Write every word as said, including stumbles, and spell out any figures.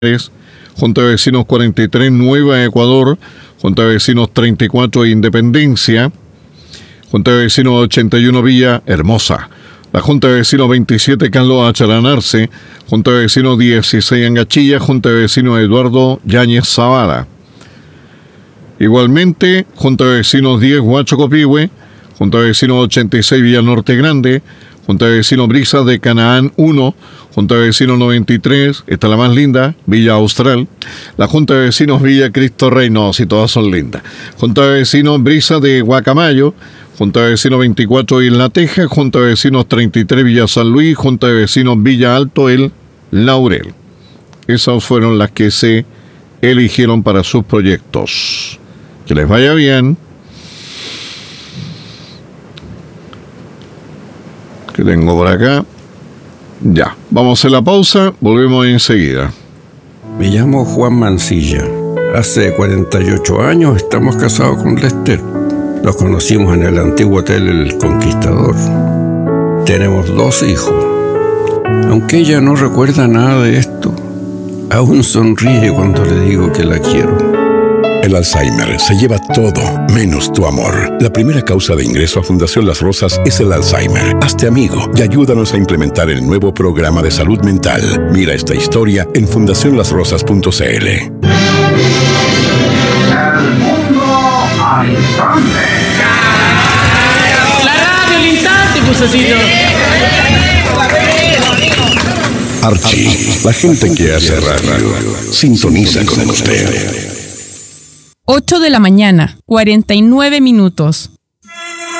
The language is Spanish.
Junta de Vecinos cuarenta y tres, Nueva Ecuador. Junta de Vecinos treinta y cuatro, Independencia. Junta de Vecinos ochenta y uno, Villa Hermosa. La Junta de Vecinos veintisiete, Carlos Acharanarse. Junta de Vecinos dieciséis, Angachilla. Junta de Vecinos Eduardo Yáñez Zavala. Igualmente, Junta de Vecinos diez, Huacho Copihue. Junta de Vecinos ochenta y seis, Villa Norte Grande. Junta de Vecinos Brisas de Canaán uno. Junta de Vecinos noventa y tres, esta es la más linda, Villa Austral. La Junta de Vecinos Villa Cristo Rey, no, si todas son lindas. Junta de Vecinos Brisas de Guacamayo. Junta de Vecinos veinticuatro, Isla Teja. Junta de Vecinos treinta y tres, Villa San Luis. Junta de Vecinos Villa Alto, El Laurel. Esas fueron las que se eligieron para sus proyectos. Que les vaya bien. Que tengo por acá. Ya, vamos a hacer la pausa, volvemos enseguida. Me llamo Juan Mancilla. Hace cuarenta y ocho años estamos casados con Lester. Nos conocimos en el antiguo hotel El Conquistador. Tenemos dos hijos. Aunque ella no recuerda nada de esto, aún sonríe cuando le digo que la quiero. El Alzheimer se lleva todo, menos tu amor. La primera causa de ingreso a Fundación Las Rosas es el Alzheimer. Hazte amigo y ayúdanos a implementar el nuevo programa de salud mental. Mira esta historia en fundación las rosas punto c l. El mundo al instante. La radio al instante, Pusacito. Archie, la gente que hace radio, sintoniza con usted. ocho de la mañana, cuarenta y nueve minutos.